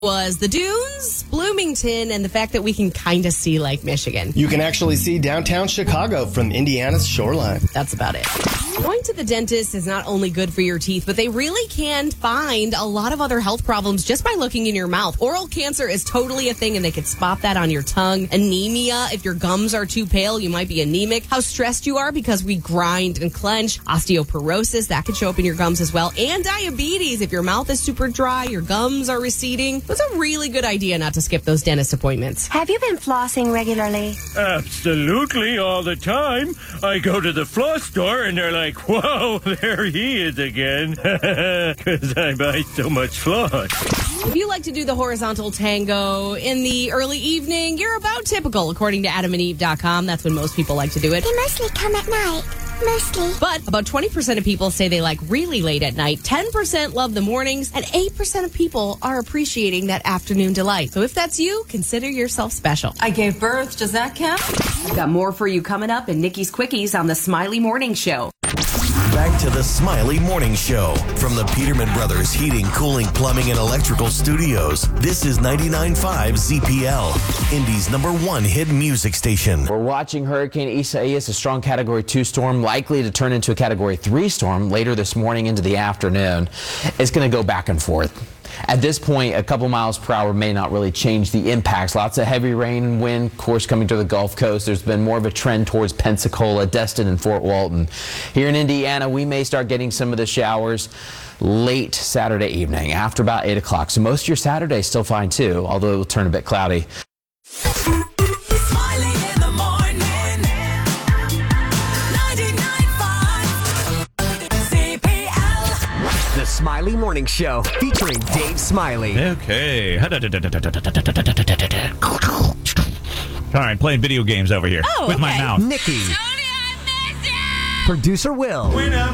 Was the dunes, Bloomington, and the fact that we can kind of see Lake Michigan. You can actually see downtown Chicago from Indiana's shoreline. That's about it. Going to the dentist is not only good for your teeth, but they really can find a lot of other health problems just by looking in your mouth. Oral cancer is totally a thing, and they can spot that on your tongue. Anemia, if your gums are too pale, you might be anemic. How stressed you are because we grind and clench. Osteoporosis, that could show up in your gums as well. And diabetes, if your mouth is super dry, your gums are receding. It's a really good idea not to skip those dentist appointments. Have you been flossing regularly? Absolutely, all the time. I go to the floss store and they're like, whoa, there he is again. Because I buy so much floss. If you like to do the horizontal tango in the early evening, you're about typical, according to AdamandEve.com. That's when most people like to do it. They mostly come at night. Mostly. But about 20% of people say they like really late at night, 10% love the mornings, and 8% of people are appreciating that afternoon delight. So if that's you, consider yourself special. I gave birth. Does that count? I've got more for you coming up in Nikki's Quickies on the Smiley Morning Show. Back to the Smiley Morning Show from the Peterman Brothers Heating, Cooling, Plumbing, and Electrical Studios. This is 99.5 ZPL, Indy's #1 hit music station. We're watching Hurricane Isaias, a strong Category 2 storm, likely to turn into a Category 3 storm later this morning into the afternoon. It's going to go back and forth. At this point, a couple miles per hour may not really change the impacts. Lots of heavy rain and wind, of course, coming to the Gulf Coast. There's been more of a trend towards Pensacola, Destin, and Fort Walton. Here in Indiana, we may start getting some of the showers late Saturday evening, after about 8 o'clock. So most of your Saturday is still fine, too, although it will turn a bit cloudy. The Smiley Morning Show featuring Dave Smiley. Okay. All right, playing video games over here with my mouth. Nikki. Producer Will. When I'm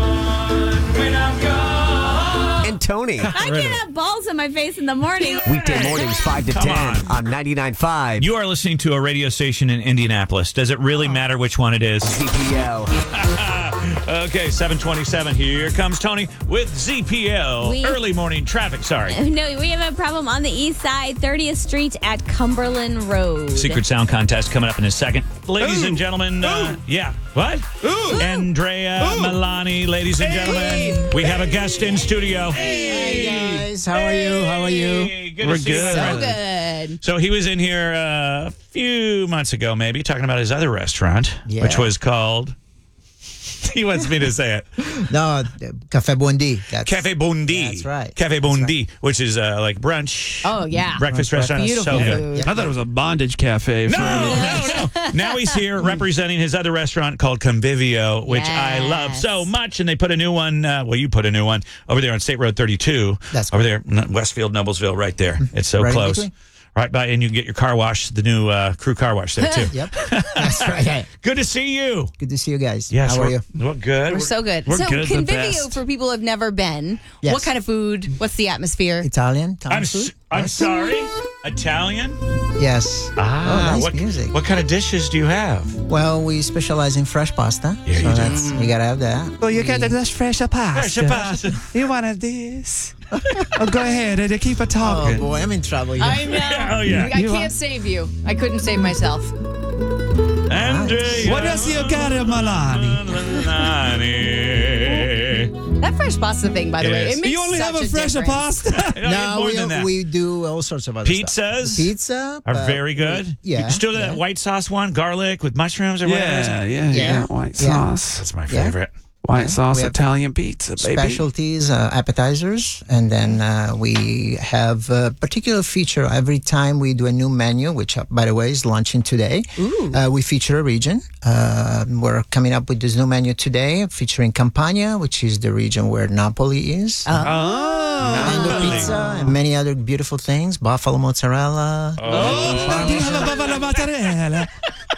gone. And Tony. I can't have balls on my face in the morning. Weekday mornings 5 to 10 on 99.5 You are listening to a radio station in Indianapolis. Does it really matter which one it is? ZPL. Okay, 7:27. Here comes Tony with ZPL. Early morning traffic, sorry. No, we have a problem on the east side, 30th Street at Cumberland Road. Secret sound contest coming up in a second. Ladies and gentlemen, yeah. What? Andrea Milani, ladies and gentlemen. We have a guest in studio. Hey, guys. How are you? How are you? We're good. So good. So he was in here a few months ago, maybe, talking about his other restaurant, which was called... He wants me to say it. No, Cafe Bondi. Cafe Bondi. That's right. Cafe Bondi, which is like brunch. Oh, yeah. Breakfast restaurant. Beautiful So good. food. I thought it was a bondage cafe. No. Now he's here representing his other restaurant called Convivio, which I love so much. And they put a new one. Well, you put a new one over there on State Road 32. That's over there, Westfield, Noblesville, right there. It's so Right close. in Right by, and you can get your car wash, the new crew car wash there, too. Yep. That's right. Good to see you. Good to see you guys. Yes, How are you? We're good. We're so good. We're so good, the Convivio, best. for people who have never been, Yes. what kind of food? What's the atmosphere? Italian food? I'm sorry? Italian? Yes. Ah, nice music. What kind of dishes do you have? Well, we specialize in fresh pasta. Yeah, so you do. you gotta have that. Oh, you got this fresh pasta. Fresh pasta. You wanted this? Oh, go ahead and keep it talking. Oh boy, I'm in trouble. I know. Oh, yeah. I can't save you. I couldn't save myself. Andrea. What else you got in Milani? That fresh pasta thing, by the way, Yes. it makes You only such have a fresh difference. pasta? No, more than that. we do all sorts of other Pizzas stuff. Pizza are very good. Yeah. Still that white sauce one, garlic with mushrooms or whatever. it is? Yeah. White sauce. That's my favorite. White sauce We have Italian pizza, baby. Specialties, appetizers, and then we have a particular feature every time we do a new menu, which, by the way, is launching today. We feature a region. We're coming up with this new menu today, featuring Campania, which is the region where Napoli is. And the pizza and many other beautiful things. Buffalo mozzarella. Do you have a buffalo mozzarella?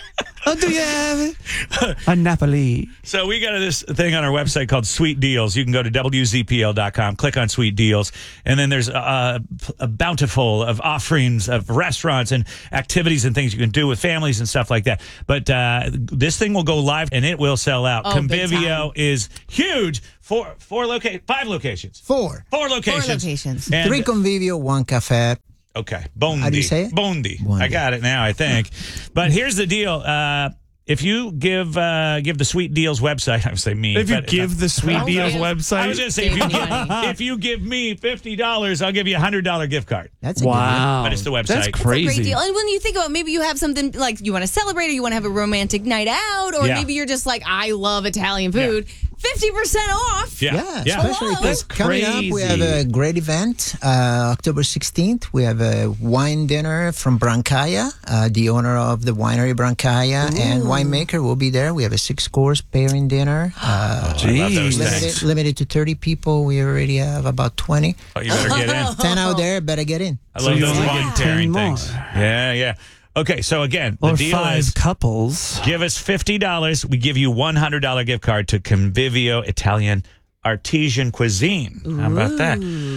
Oh, do you have a Napoli? So we got this thing on our website called Sweet Deals. You can go to WZPL.com, click on Sweet Deals, and then there's a bountiful of offerings of restaurants and activities and things you can do with families and stuff like that. But this thing will go live, and it will sell out. Convivio is huge. 5 locations. 4 locations. And 3 Convivio, 1 cafe. Okay. Bondi. How do you say it? Bondi. I got it now, I think. But here's the deal. If you give the Sweet Deals website, I would say me. If you give the Sweet Deals website. I was going to say, if you give me $50, I'll give you a $100 gift card. That's a wow. But it's the website. That's crazy. That's a great deal. And when you think about maybe you have something like you want to celebrate or you want to have a romantic night out, or maybe you're just like, I love Italian food. 50% off. Yeah, especially That's coming up, we have a great event. October 16th, we have a wine dinner from Brancaglia. The owner of the winery Brancaglia and winemaker will be there. We have a 6-course pairing dinner. Limited to 30 people. We already have about 20. Oh, you better get in. 10 out there, better get in. I love those wine pairing things. Yeah. Okay, so again, the deal 5 is couples. Give us $50. We give you $100 gift card to Convivio Italian Artisan Cuisine. How about that?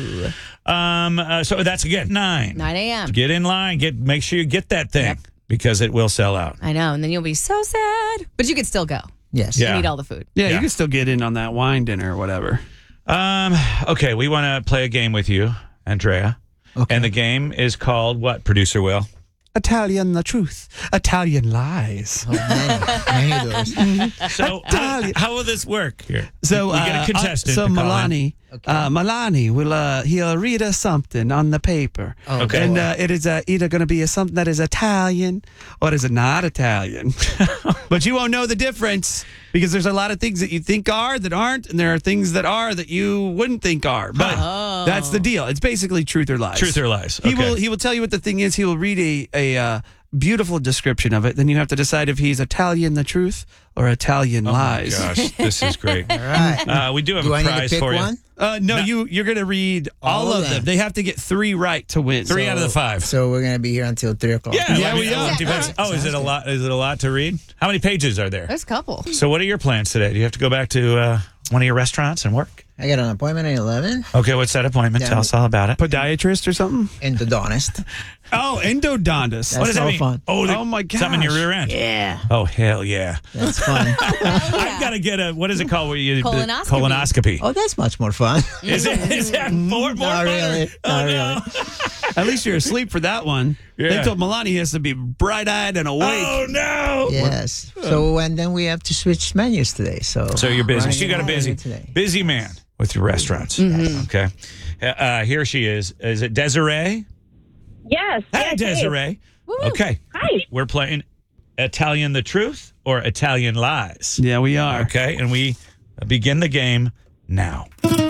So that's again 9 a.m. Get in line. Make sure you get that thing because it will sell out. I know, and then you'll be so sad, but you could still go. Yes, and eat all the food. Yeah, you can still get in on that wine dinner or whatever. Okay, we want to play a game with you, Andrea. Okay. And the game is called what, Producer Will? Italian the truth. Italian lies. Oh, many of those. So how will this work here? So we get a contestant. So Milani will he'll read us something on the paper. Okay. And it is either going to be something that is Italian or is it not Italian. But you won't know the difference because there's a lot of things that you think are that aren't, and there are things that are that you wouldn't think are. But that's the deal. It's basically truth or lies. Truth or lies. Okay. He will tell you what the thing is. He will read a beautiful description of it. Then you have to decide if he's Italian the truth or Italian lies. Oh my gosh, this is great. All right. We do have Do a I need to prize pick for you. one? No, you're going to read all of them. They have to get 3 right to win. 3 out of the 5. So we're going to be here until 3 o'clock. Yeah, we are. Is it a lot? Is it a lot to read? How many pages are there? There's a couple. So what are your plans today? Do you have to go back to one of your restaurants and work? I got an appointment at 11. Okay, what's that appointment? Tell us all about it. Podiatrist or something? Endodontist. Oh, endodontist. What does that mean? Fun. Oh my gosh. Something in your rear end? Yeah. Oh, hell yeah. That's fun. I've got to get what is it called? Where you Colonoscopy. Oh, that's much more fun. Is that more Not fun? really. Not really. At least you're asleep for that one. Yeah. They told Milani he has to be bright-eyed and awake. Oh, no. Yes. So, and then we have to switch menus today. So you're busy. running You got a around busy man with your restaurants. Okay. Here she is. Is it Desiree? Yes. Hi, Desiree. Okay. Hi. We're playing Italian the Truth or Italian Lies. Yeah, we are. Okay. And we begin the game now.